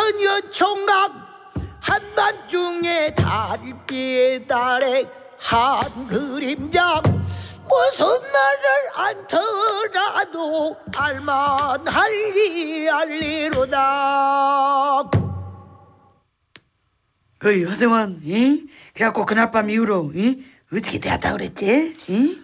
처녀 총각 한밤중에 달빛 아래 한 그림자 무슨 말을 안 더라도 알만할리 알리로다. 어이 허승원, 그래갖고 그날 밤 이후로 어떻게 되었다 그랬지?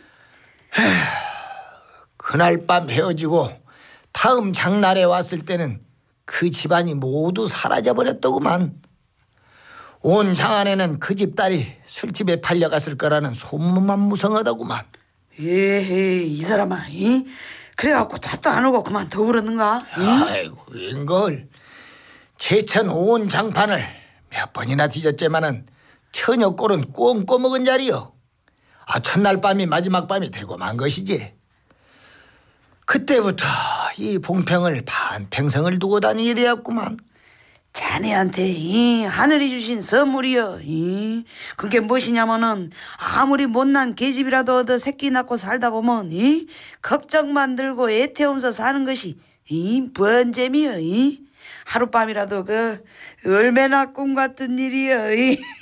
그날 밤 헤어지고 다음 장날에 왔을 때는 그 집안이 모두 사라져버렸더구만. 온 장안에는 그 집 딸이 술집에 팔려갔을 거라는 소문만 무성하더구만. 에헤이 이 사람아, 그래갖고 잣도 안 오고 그만 더 울었는가? 아이고 웬걸. 제천 온 장판을 몇 번이나 뒤졌지만은 처녀 꼴은 꽁 꼬먹은 자리요. 첫날 밤이 마지막 밤이 되고 만 것이지. 그때부터 이 봉평을 반평생을 두고 다니게 되었구만. 자네한테 하늘이 주신 선물이여. 그게 무엇이냐면은 아무리 못난 계집이라도 얻어 새끼 낳고 살다 보면 걱정만 들고 애태우면서 사는 것이 뭔 재미여. 하룻밤이라도 그 얼마나 꿈 같은 일이여.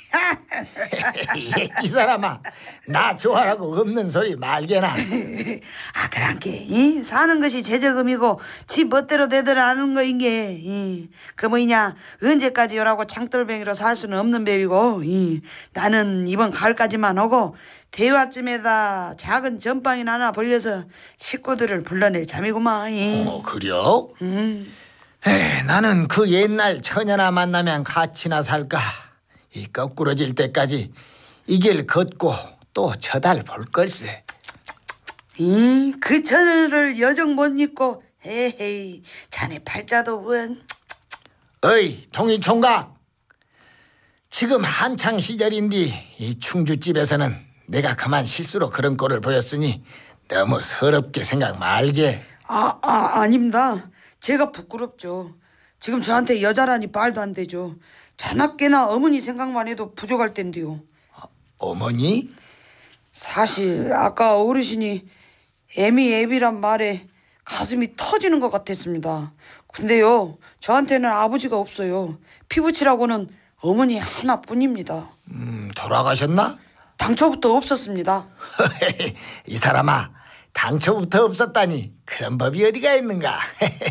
이 사람아, 나 좋아라고 없는 소리 말게나. 그랑께 사는 것이 제저금이고 지 멋대로 되들 아는 거인게 그 뭐이냐 언제까지 요라고 장돌뱅이로 살 수는 없는 법이고 나는 이번 가을까지만 오고 대화쯤에다 작은 전방이나 하나 벌려서 식구들을 불러낼 잠이구만. 그려? 나는 그 옛날 처녀나 만나면 같이나 살까. 이 거꾸러질 때까지 이 길 걷고 또 저달 볼 걸세. 그 처녀를 여정 못 잊고 헤헤이 자네 팔자도 원. 어이 동이총각, 지금 한창 시절인데 이 충주집에서는 내가 그만 실수로 그런 꼴을 보였으니 너무 서럽게 생각 말게. 아닙니다. 제가 부끄럽죠. 지금 저한테 여자라니 말도 안 되죠. 자나깨나 어머니 생각만 해도 부족할 텐데요. 어머니? 사실 아까 어르신이 애미애비란 말에 가슴이 터지는 것 같았습니다. 근데요, 저한테는 아버지가 없어요. 피부치라고는 어머니 하나뿐입니다. 돌아가셨나? 당초부터 없었습니다. 이 사람아, 당초부터 없었다니 그런 법이 어디가 있는가.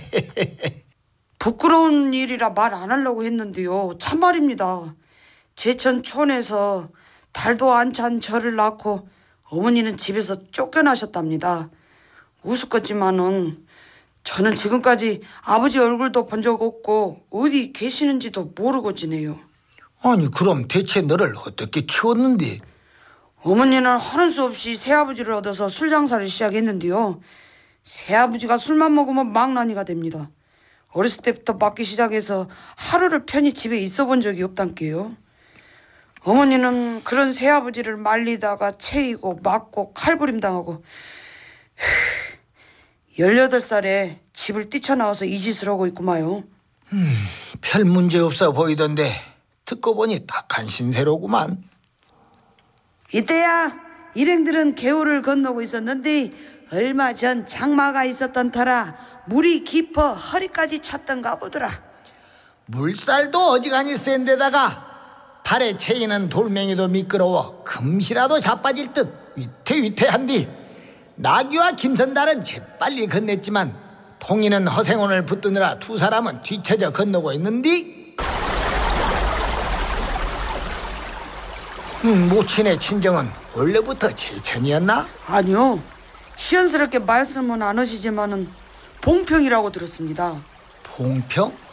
부끄러운 일이라 말 안 하려고 했는데요. 참말입니다. 제천촌에서 달도 안 찬 저를 낳고 어머니는 집에서 쫓겨나셨답니다. 우스웠지만은 저는 지금까지 아버지 얼굴도 본 적 없고 어디 계시는지도 모르고 지내요. 아니 그럼 대체 너를 어떻게 키웠는데? 어머니는 하는 수 없이 새아버지를 얻어서 술 장사를 시작했는데요. 새아버지가 술만 먹으면 망나니가 됩니다. 어렸을 때부터 맞기 시작해서 하루를 편히 집에 있어 본 적이 없단께요. 어머니는 그런 새아버지를 말리다가 채이고 맞고 칼부림당하고 18살에 집을 뛰쳐나와서 이 짓을 하고 있구마요. 별 문제 없어 보이던데 듣고 보니 딱한 신세로구만. 이때야 일행들은 개울을 건너고 있었는데 얼마 전 장마가 있었던 터라 물이 깊어 허리까지 찼던가 보더라. 물살도 어지간히 센 데다가 발에 채이는 돌멩이도 미끄러워 금시라도 자빠질 듯 위태위태한디 나귀와 김선달은 재빨리 건넸지만 동이는 허생원을 붙드느라 두 사람은 뒤쳐져 건너고 있는디. 모친의 친정은 원래부터 제천이었나? 아니요. 시원스럽게 말씀은 안 하시지만은 봉평이라고 들었습니다. 봉평?